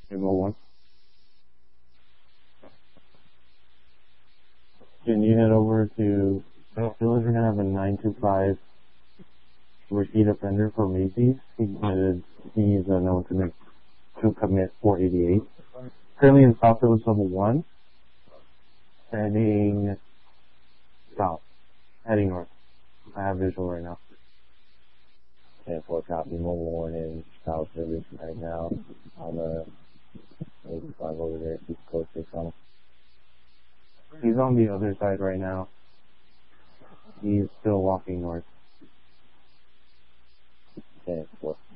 Table 1. Can you head over to... I feel like we're going to have a 925 rookie defender for Macy's. He's known to commit 488. Currently in South Phillips level 1. Heading south. Heading north. I have visual right now. 10-4 copy, mobile 1 in South Phillips right now. On the 85 over there, East Coast 6 on him. He's on the other side right now. He's still walking north. 10-4.